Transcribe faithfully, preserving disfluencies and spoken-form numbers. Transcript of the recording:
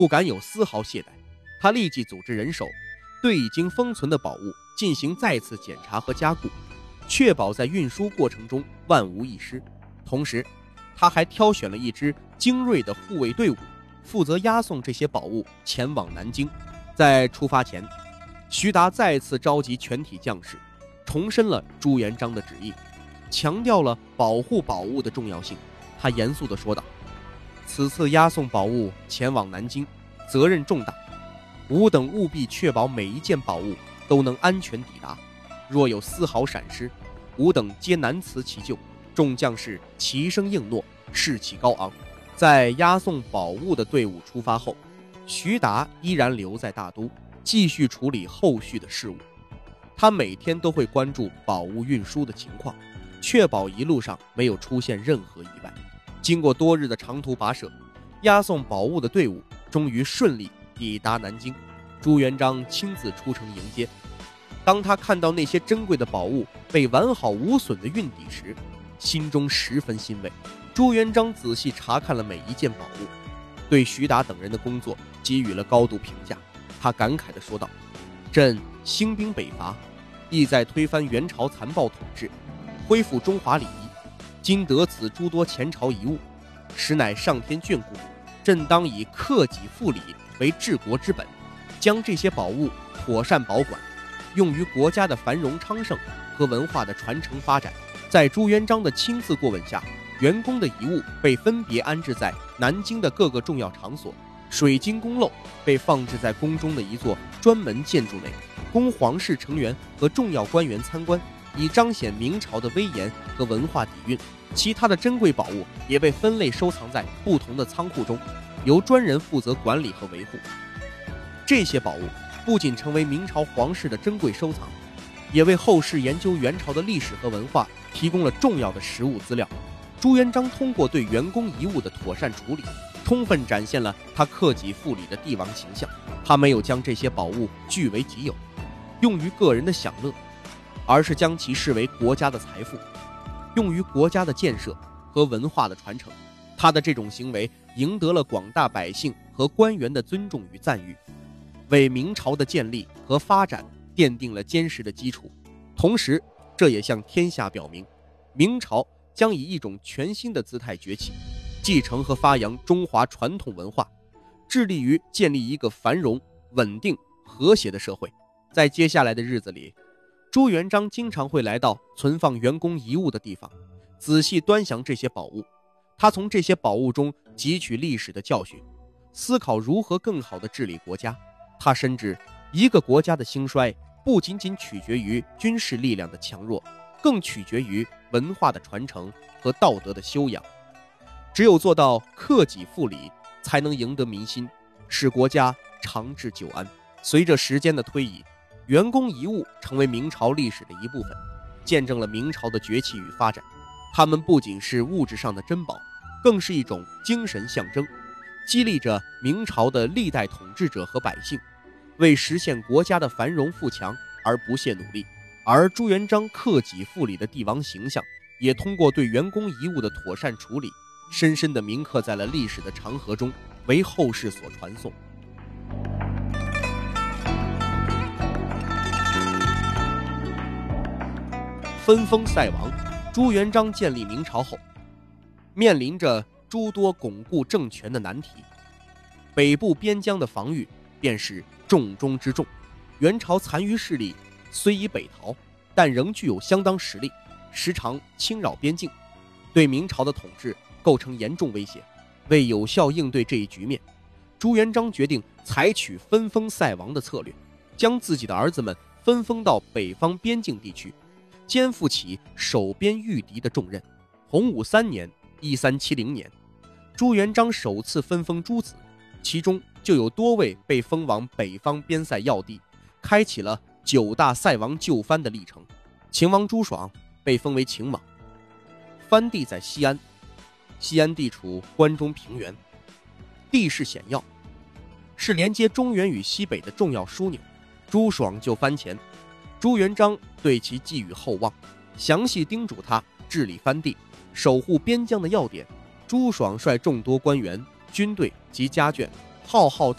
不敢有丝毫懈怠。他立即组织人手，对已经封存的宝物进行再次检查和加固，确保在运输过程中万无一失。同时，他还挑选了一支精锐的护卫队伍，负责押送这些宝物前往南京。在出发前，徐达再次召集全体将士，重申了朱元璋的旨意，强调了保护宝物的重要性。他严肃地说道：此次押送宝物前往南京，责任重大，吾等务必确保每一件宝物都能安全抵达，若有丝毫闪失，吾等皆难辞其咎。众将士齐声应诺，士气高昂。在押送宝物的队伍出发后，徐达依然留在大都，继续处理后续的事务。他每天都会关注宝物运输的情况，确保一路上没有出现任何意外。经过多日的长途跋涉，押送宝物的队伍终于顺利抵达南京。朱元璋亲自出城迎接。当他看到那些珍贵的宝物被完好无损的运抵时，心中十分欣慰。朱元璋仔细查看了每一件宝物，对徐达等人的工作给予了高度评价。他感慨地说道：朕兴兵北伐，意在推翻元朝残暴统治，恢复中华礼仪，今得此诸多前朝遗物，实乃上天眷顾，朕当以克己复礼为治国之本，将这些宝物妥善保管，用于国家的繁荣昌盛和文化的传承发展。在朱元璋的亲自过问下，元宫的遗物被分别安置在南京的各个重要场所，水晶宫漏被放置在宫中的一座专门建筑内，供皇室成员和重要官员参观，以彰显明朝的威严和文化底蕴。其他的珍贵宝物也被分类收藏在不同的仓库中，由专人负责管理和维护。这些宝物不仅成为明朝皇室的珍贵收藏，也为后世研究元朝的历史和文化提供了重要的实物资料。朱元璋通过对元宫遗物的妥善处理，充分展现了他克己复礼的帝王形象。他没有将这些宝物据为己有，用于个人的享乐，而是将其视为国家的财富，用于国家的建设和文化的传承。他的这种行为赢得了广大百姓和官员的尊重与赞誉，为明朝的建立和发展奠定了坚实的基础。同时，这也向天下表明，明朝将以一种全新的姿态崛起，继承和发扬中华传统文化，致力于建立一个繁荣、稳定、和谐的社会。在接下来的日子里，朱元璋经常会来到存放元宫遗物的地方，仔细端详这些宝物。他从这些宝物中汲取历史的教训，思考如何更好地治理国家。他深知，一个国家的兴衰不仅仅取决于军事力量的强弱，更取决于文化的传承和道德的修养。只有做到克己复礼，才能赢得民心，使国家长治久安。随着时间的推移，元宫遗物成为明朝历史的一部分，见证了明朝的崛起与发展。它们不仅是物质上的珍宝，更是一种精神象征，激励着明朝的历代统治者和百姓，为实现国家的繁荣富强而不懈努力。而朱元璋克己复礼的帝王形象，也通过对元宫遗物的妥善处理，深深地铭刻在了历史的长河中，为后世所传颂。分封塞王。朱元璋建立明朝后，面临着诸多巩固政权的难题，北部边疆的防御便是重中之重。元朝残余势力虽已北逃，但仍具有相当实力，时常侵扰边境，对明朝的统治构成严重威胁。为有效应对这一局面，朱元璋决定采取分封塞王的策略，将自己的儿子们分封到北方边境地区，肩负起守边御敌的重任。洪武三年一三七零年，朱元璋首次分封诸子，其中就有多位被封往北方边塞要地，开启了九大塞王就藩的历程。秦王朱爽被封为秦王，藩地在西安，西安地处关中平原，地势险要，是连接中原与西北的重要枢纽。朱爽就藩前，朱元璋对其寄予厚望，详细叮嘱他治理藩地，守护边疆的要点。朱爽率众多官员、军队及家眷， 浩浩